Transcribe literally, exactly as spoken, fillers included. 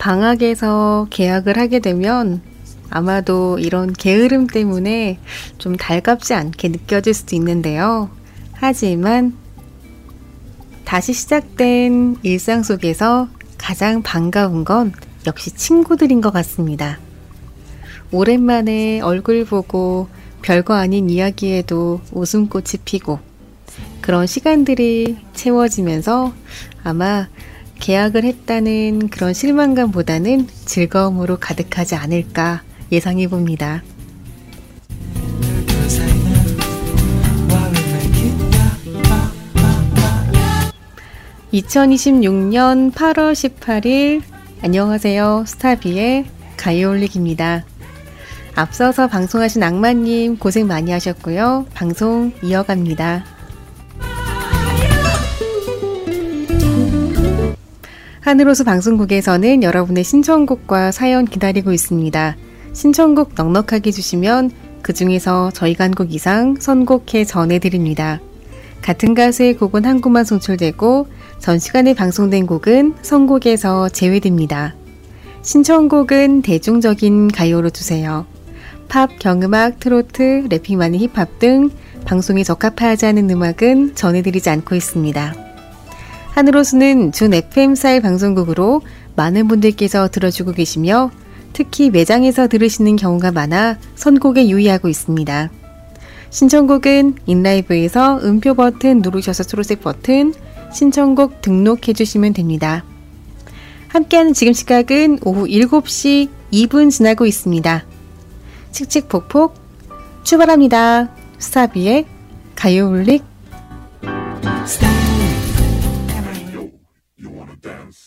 방학에서 개학을 하게 되면 아마도 이런 게으름 때문에 좀 달갑지 않게 느껴질 수도 있는데요. 하지만 다시 시작된 일상 속에서 가장 반가운 건 역시 친구들인 것 같습니다. 오랜만에 얼굴 보고 별거 아닌 이야기에도 웃음꽃이 피고 그런 시간들이 채워지면서 아마 계약을 했다는 그런 실망감보다는 즐거움으로 가득하지 않을까 예상해 봅니다. 이천이십육 년 팔월 십팔일 안녕하세요. 스타비의 가요올릭입니다. 앞서서 방송하신 악마님 고생 많이 하셨고요. 방송 이어갑니다. 하늘호수 방송국에서는 여러분의 신청곡과 사연 기다리고 있습니다. 신청곡 넉넉하게 주시면 그 중에서 저희가 한 곡 이상 선곡해 전해드립니다. 같은 가수의 곡은 한 곡만 송출되고 전 시간에 방송된 곡은 선곡에서 제외됩니다. 신청곡은 대중적인 가요로 주세요. 팝, 경음악, 트로트, 래핑 많은 힙합 등 방송에 적합하지 않은 음악은 전해드리지 않고 있습니다. 하늘호수는 준 에프엠 스타일 방송국으로 많은 분들께서 들어주고 계시며 특히 매장에서 들으시는 경우가 많아 선곡에 유의하고 있습니다. 신청곡은 인라이브에서 음표 버튼 누르셔서 초록색 버튼 신청곡 등록해 주시면 됩니다. 함께하는 지금 시각은 오후 일곱 시 이 분 지나고 있습니다. 칙칙폭폭 출발합니다. 스타비의 가요올릭. You wanna dance?